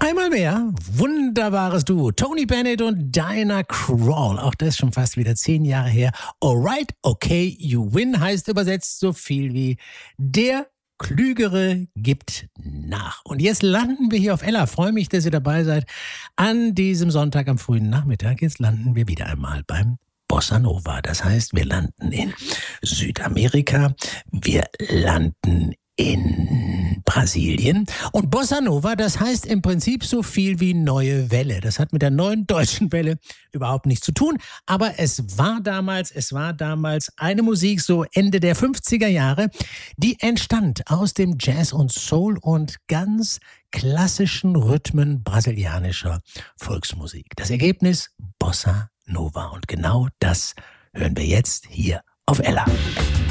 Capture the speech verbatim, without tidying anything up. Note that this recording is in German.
Einmal mehr, wunderbares Duo, Tony Bennett und Diana Krall. Auch das schon fast wieder zehn Jahre her. Alright, okay, you win heißt übersetzt so viel wie der Klügere gibt nach. Und jetzt landen wir hier auf Ella. Freue mich, dass ihr dabei seid an diesem Sonntag am frühen Nachmittag. Jetzt landen wir wieder einmal beim Bossa Nova. Das heißt, wir landen in Südamerika. Wir landen in Brasilien. Und Bossa Nova, das heißt im Prinzip so viel wie neue Welle. Das hat mit der neuen deutschen Welle überhaupt nichts zu tun. Aber es war damals, es war damals eine Musik so Ende der fünfziger Jahre, die entstand aus dem Jazz und Soul und ganz klassischen Rhythmen brasilianischer Volksmusik. Das Ergebnis Bossa Nova. Und genau das hören wir jetzt hier auf Ella.